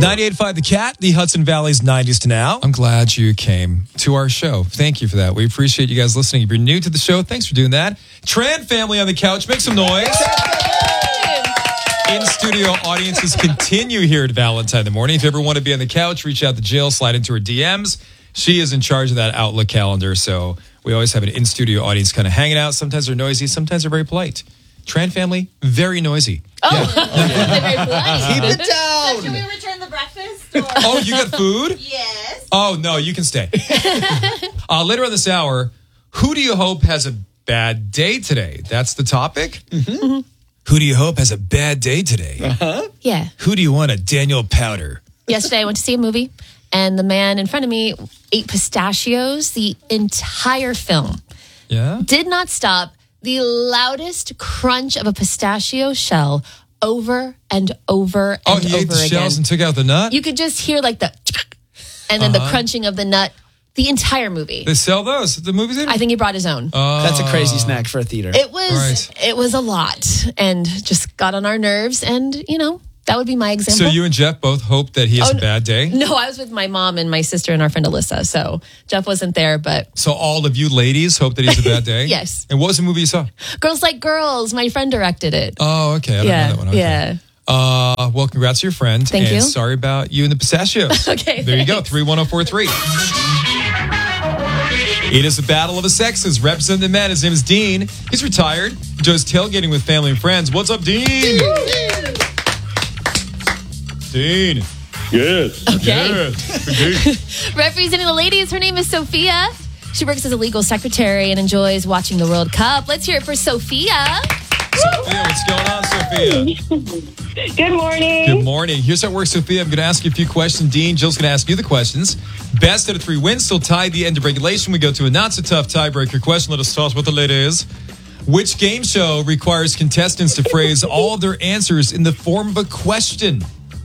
98.5 The Cat, the Hudson Valley's 90s to now. I'm glad you came to our show. Thank you for that. We appreciate you guys listening. If you're new to the show, thanks for doing that. Tran family on the couch, make some noise. In-studio audiences continue here at Valentine in the Morning. If you ever want to be on the couch, reach out to Jill, slide into her DMs. She is in charge of that Outlook calendar, so we always have an in-studio audience kind of hanging out. Sometimes they're noisy, sometimes they're very polite. Tran family, very noisy. Oh, they're very polite. Keep it down. So should we return the breakfast? Or? Oh, you got food? Yes. Oh, no, you can stay. Later on this hour, who do you hope has a bad day today? That's the topic? Mm-hmm. Who do you hope has a bad day today? Uh-huh. Yeah. Who do you want a Daniel Powder? Yesterday, I went to see a movie, and the man in front of me ate pistachios the entire film. Yeah? Did not stop. The loudest crunch of a pistachio shell over and over and over again. Oh, he ate the shells and took out the nut? You could just hear like the and then the crunching of the nut the entire movie. They sell those at the movie theater? I think he brought his own. That's a crazy snack for a theater. It was a lot and just got on our nerves, and that would be my example. So you and Jeff both hope that he has a bad day? No, I was with my mom and my sister and our friend Alyssa, so Jeff wasn't there, but... So all of you ladies hope that he has a bad day? Yes. And what was the movie you saw? Girls Like Girls. My friend directed it. Oh, okay. I don't know that one. Okay. Yeah. Well, congrats to your friend. Thank you. Sorry about you and the pistachios. Okay, There you go, 31043. It is the battle of the sexes. Representing the men, his name is Dean. He's retired. Enjoys tailgating with family and friends. What's up, Dean? Dean. Yes. Okay. Yes. Representing the ladies, her name is Sophia. She works as a legal secretary and enjoys watching the World Cup. Let's hear it for Sophia. Sophia, what's going on, Sophia? Good morning. Good morning. Here's how it works, Sophia. I'm going to ask you a few questions. Dean, Jill's going to ask you the questions. Best out of 3 wins, still tied at the end of regulation. We go to a not-so-tough tiebreaker question. Let us start with the ladies. Which game show requires contestants to phrase all of their answers in the form of a question?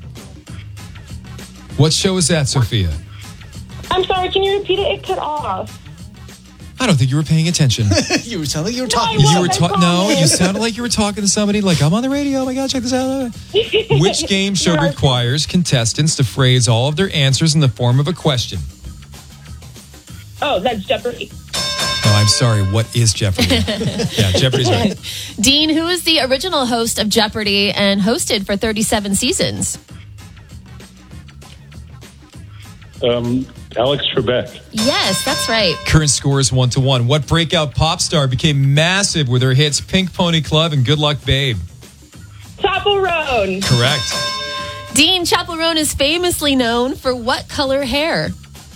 What show is that, Sophia? I'm sorry, can you repeat it? It cut off. I don't think you were paying attention. You were sounding like you were talking. You sounded like you were talking to somebody. Like, I'm on the radio. Oh my God, check this out. Which game show requires contestants to phrase all of their answers in the form of a question? Oh, that's Jeopardy. Oh, I'm sorry. What is Jeopardy? Yeah, Jeopardy's right. Dean, who is the original host of Jeopardy and hosted for 37 seasons? Alex Trebek. Yes, that's right. Current score is 1-1. What breakout pop star became massive with her hits Pink Pony Club and Good Luck Babe? Chappell Roan. Correct. Dean, Chappell Roan is famously known for what color hair?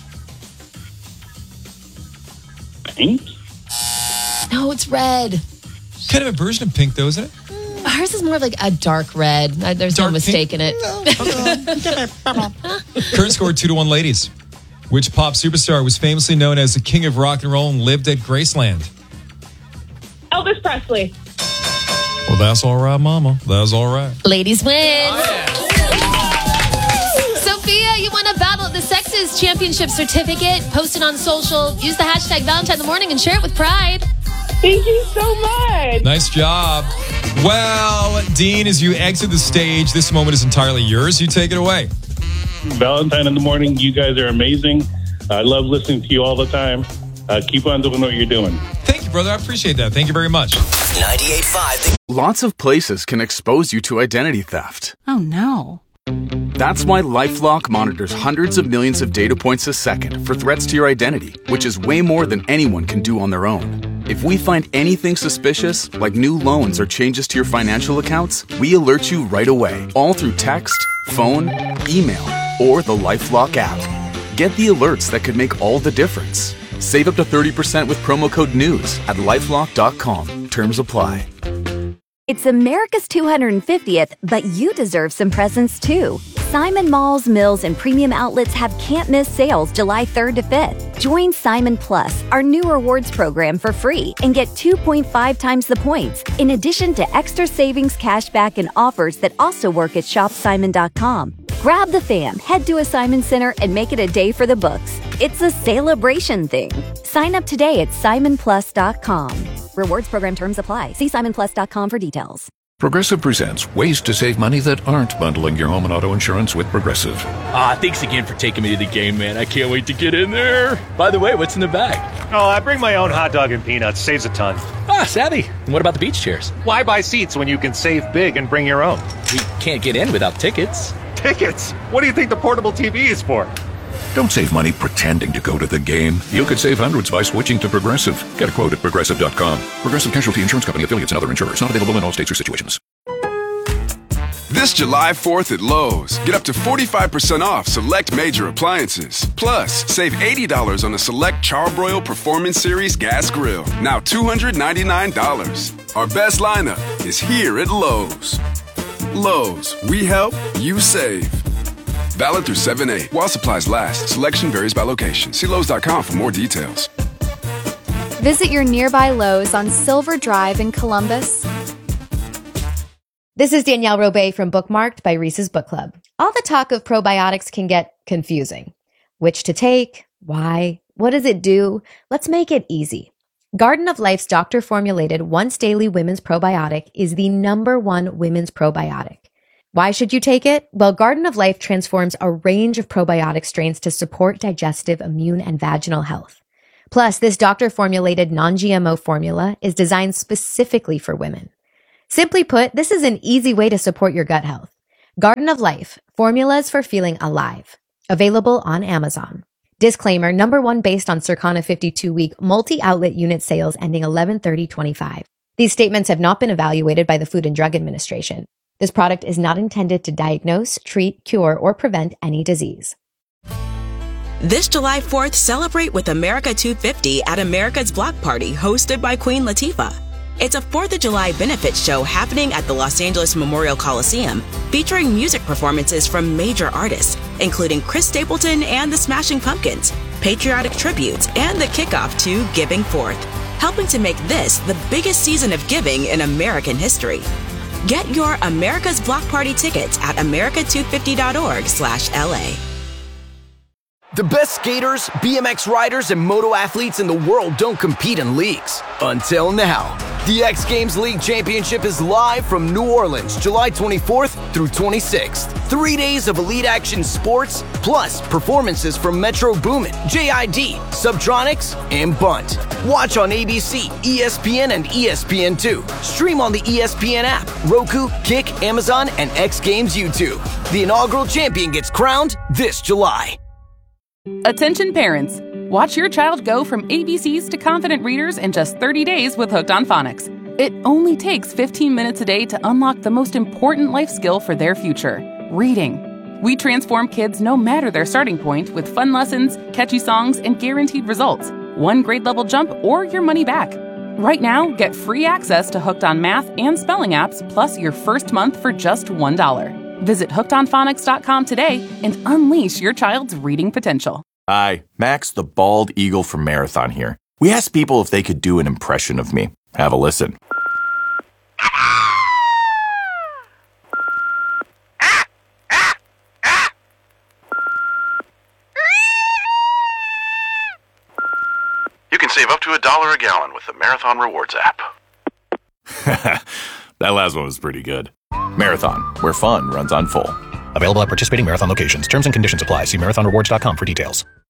Pink? No, it's red. Kind of a version of pink, though, isn't it? Hers is more like a dark red. There's no mistake in it. Current score 2-1, ladies. Which pop superstar was famously known as the king of rock and roll and lived at Graceland? Elvis Presley. Well, that's all right, mama. That's all right. Ladies win. Sophia, you won a Battle of the Sexes championship certificate. Post it on social. Use the hashtag Valentine in the Morning and share it with pride. Thank you so much. Nice job. Well, Dean, as you exit the stage, this moment is entirely yours. You take it away. Valentine in the Morning, you guys are amazing. I love listening to you all the time. Keep on doing what you're doing. Thank you, brother. I appreciate that. Thank you very much. 98.5. Lots of places can expose you to identity theft. Oh, no. That's why LifeLock monitors hundreds of millions of data points a second for threats to your identity, which is way more than anyone can do on their own. If we find anything suspicious, like new loans or changes to your financial accounts, we alert you right away, all through text, phone, email, or the LifeLock app. Get the alerts that could make all the difference. Save up to 30% with promo code NEWS at LifeLock.com. Terms apply. It's America's 250th, but you deserve some presents too. Simon Malls, Mills, and Premium Outlets have can't-miss sales July 3rd to 5th. Join Simon Plus, our new rewards program, for free and get 2.5 times the points, in addition to extra savings, cashback, and offers that also work at ShopSimon.com. Grab the fam, head to a Simon Center, and make it a day for the books. It's a celebration thing. Sign up today at SimonPlus.com. Rewards program terms apply. See SimonPlus.com for details. Progressive presents ways to save money that aren't bundling your home and auto insurance with Progressive. Thanks again for taking me to the game, man. I can't wait to get in there. By the way, what's in the bag? Oh, I bring my own hot dog and peanuts. Saves a ton. Savvy. And what about the beach chairs? Why buy seats when you can save big and bring your own? We can't get in without tickets. Tickets? What do you think the portable TV is for? Don't save money pretending to go to the game. You could save hundreds by switching to Progressive. Get a quote at Progressive.com. Progressive Casualty Insurance Company, affiliates, and other insurers. Not available in all states or situations. This July 4th at Lowe's, get up to 45% off select major appliances. Plus, save $80 on a select Charbroil Performance Series gas grill. Now $299. Our best lineup is here at Lowe's. Lowe's, we help, you save. Valid through 7/8. While supplies last, selection varies by location. See Lowe's.com for more details. Visit your nearby Lowe's on Silver Drive in Columbus. This is Danielle Robay from Bookmarked by Reese's Book Club. All the talk of probiotics can get confusing. Which to take? Why? What does it do? Let's make it easy. Garden of Life's doctor-formulated once daily women's probiotic is the #1 women's probiotic. Why should you take it? Well, Garden of Life transforms a range of probiotic strains to support digestive, immune, and vaginal health. Plus, this doctor-formulated non-GMO formula is designed specifically for women. Simply put, this is an easy way to support your gut health. Garden of Life, formulas for feeling alive. Available on Amazon. Disclaimer, #1 based on Circana 52-week multi-outlet unit sales ending 11/30/25. These statements have not been evaluated by the Food and Drug Administration. This product is not intended to diagnose, treat, cure, or prevent any disease. This July 4th, celebrate with America 250 at America's Block Party, hosted by Queen Latifah. It's a 4th of July benefit show happening at the Los Angeles Memorial Coliseum, featuring music performances from major artists, including Chris Stapleton and the Smashing Pumpkins, patriotic tributes, and the kickoff to Giving Forth, helping to make this the biggest season of giving in American history. Get your America's Block Party tickets at america250.org/LA. The best skaters, BMX riders, and moto athletes in the world don't compete in leagues. Until now. The X Games League Championship is live from New Orleans, July 24th through 26th. 3 days of elite action sports, plus performances from Metro Boomin, JID, Subtronics, and Bunt. Watch on ABC, ESPN, and ESPN2. Stream on the ESPN app, Roku, Kick, Amazon, and X Games YouTube. The inaugural champion gets crowned this July. Attention parents, watch your child go from ABCs to confident readers in just 30 days with Hooked on Phonics. It only takes 15 minutes a day to unlock the most important life skill for their future, reading. We transform kids no matter their starting point with fun lessons, catchy songs, and guaranteed results. 1 grade level jump or your money back. Right now, get free access to Hooked on Math and Spelling apps, plus your first month for just $1. Visit hookedonphonics.com today and unleash your child's reading potential. Hi, Max the Bald Eagle from Marathon here. We asked people if they could do an impression of me. Have a listen. You can save up to $1 a gallon with the Marathon Rewards app. That last one was pretty good. Marathon, where fun runs on full. Available at participating Marathon locations. Terms and conditions apply. See marathonrewards.com for details.